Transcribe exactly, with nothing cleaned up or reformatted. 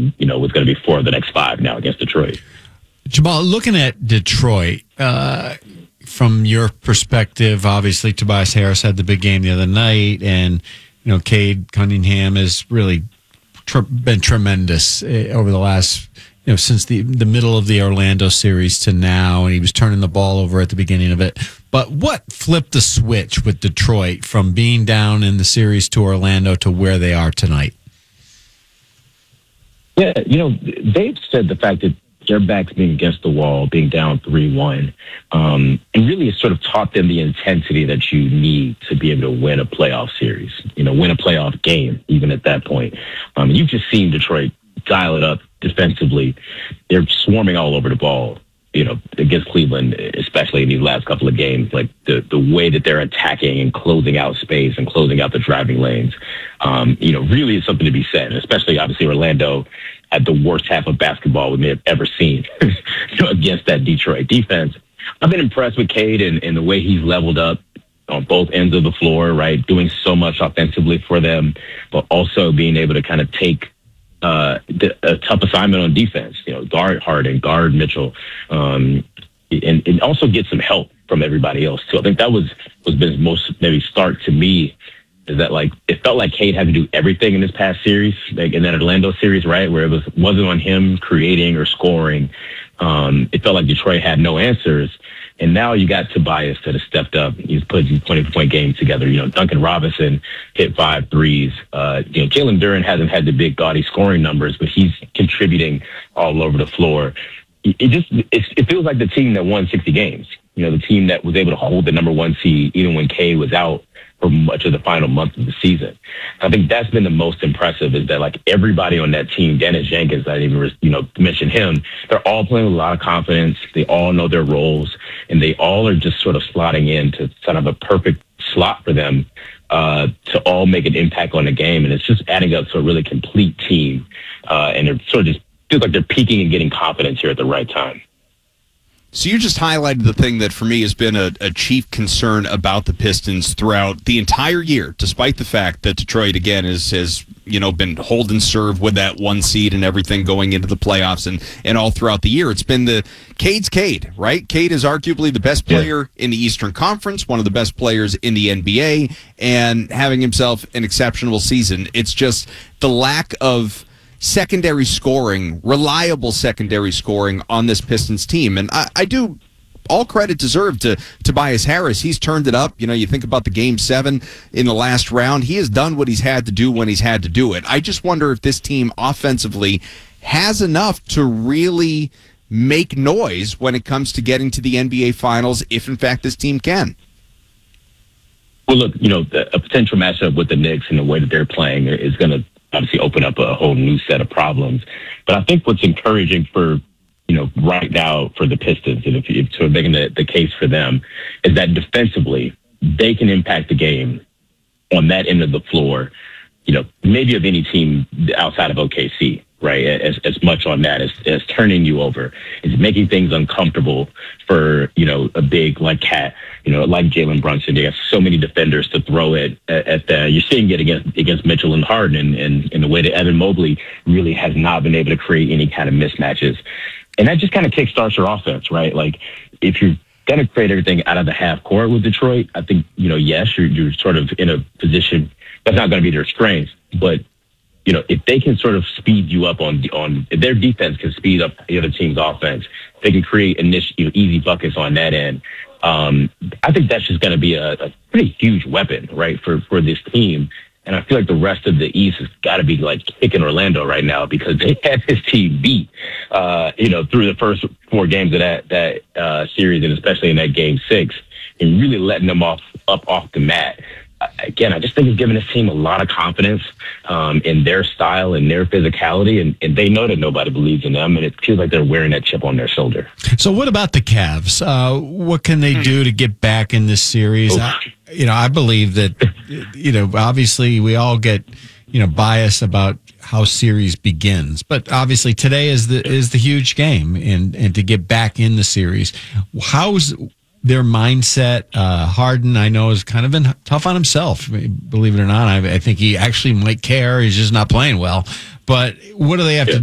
and, you know, was going to be four of the next five now against Detroit. Jamal, looking at Detroit, uh, from your perspective, obviously Tobias Harris had the big game the other night, and, you know, Cade Cunningham has really tr- been tremendous uh, over the last, you know, since the, the middle of the Orlando series to now, and he was turning the ball over at the beginning of it. But what flipped the switch with Detroit from being down in the series to Orlando to where they are tonight? Yeah, you know, they've said the fact that their backs being against the wall, being down three one, um, and really it's sort of taught them the intensity that you need to be able to win a playoff series, you know, win a playoff game, even at that point. Um, you've just seen Detroit dial it up defensively. They're swarming all over the ball, you know, against Cleveland, especially in these last couple of games. Like the, the way that they're attacking and closing out space and closing out the driving lanes, um, you know, really is something to be said, especially obviously Orlando had the worst half of basketball we may have ever seen you know, against that Detroit defense. I've been impressed with Cade and, and the way he's leveled up on both ends of the floor, right? Doing so much offensively for them, but also being able to kind of take uh, the, a tough assignment on defense, you know, guard Harden, guard Mitchell, um, and, and also get some help from everybody else too. I think that was, was been most maybe stark to me, is that like it felt like Cade had to do everything in this past series, like in that Orlando series, right, where it was wasn't on him creating or scoring. Um, it felt like Detroit had no answers, and now you got Tobias that has stepped up. He's put these twenty-point games together. You know, Duncan Robinson hit five threes. Uh, you know, Jalen Duren hasn't had the big gaudy scoring numbers, but he's contributing all over the floor. It, it just it, it feels like the team that won sixty games. You know, the team that was able to hold the number one seed even when Cade was out for much of the final month of the season. I think that's been the most impressive, is that like everybody on that team, Dennis Jenkins, I didn't even, you know, mention him, they're all playing with a lot of confidence. They all know their roles, and they all are just sort of slotting into kind of a perfect slot for them uh, to all make an impact on the game. And it's just adding up to a really complete team. Uh, and it sort of just feels like they're peaking and getting confidence here at the right time. So you just highlighted the thing that for me has been a, a chief concern about the Pistons throughout the entire year, despite the fact that Detroit, again, is, has you know been hold and serve with that one seed and everything going into the playoffs and, and all throughout the year. It's been the Cade's Cade, right? Cade is arguably the best player in the Eastern Conference, one of the best players in the N B A, and having himself an exceptional season. It's just the lack of secondary scoring, reliable secondary scoring on this Pistons team. And I, I do all credit deserved to Tobias Harris. He's turned it up. You know, you think about the game seven in the last round. He has done what he's had to do when he's had to do it. I just wonder if this team offensively has enough to really make noise when it comes to getting to the N B A Finals, if in fact this team can. Well, look, you know, a potential matchup with the Knicks and the way that they're playing is going to obviously open up a whole new set of problems. But I think what's encouraging for, you know, right now for the Pistons, and if you're sort of making the, the case for them, is that defensively, they can impact the game on that end of the floor, you know, maybe of any team outside of O K C, right? As as much on that as, as turning you over. It's making things uncomfortable for, you know, a big like Cat, you know, like Jalen Brunson. They have so many defenders to throw it at, at the, you're seeing it against against Mitchell and Harden, and, and, and the way that Evan Mobley really has not been able to create any kind of mismatches. And that just kind of kickstarts your offense, right? Like if you're going to create everything out of the half court with Detroit, I think, you know, yes, you're, you're sort of in a position that's not going to be their strength, but you know, if they can sort of speed you up on on if their defense can speed up the other team's offense, they can create initial, you know, easy buckets on that end. Um, I think that's just going to be a, a pretty huge weapon, right, for for this team. And I feel like the rest of the East has got to be like kicking Orlando right now, because they had this team beat, uh, you know, through the first four games of that that uh, series, and especially in that game six, and really letting them off up off the mat. Again, I just think it's given this team a lot of confidence um, in their style and their physicality, and, and they know that nobody believes in them, and it feels like they're wearing that chip on their shoulder. So what about the Cavs? Uh, what can they do to get back in this series? I, you know, I believe that, you know, obviously we all get, you know, bias about how series begins, but obviously today is the is the huge game, and, and to get back in the series. How's their mindset? uh, Harden, I know, has kind of been tough on himself, believe it or not. I, I think he actually might care. He's just not playing well. But what do they have yeah. to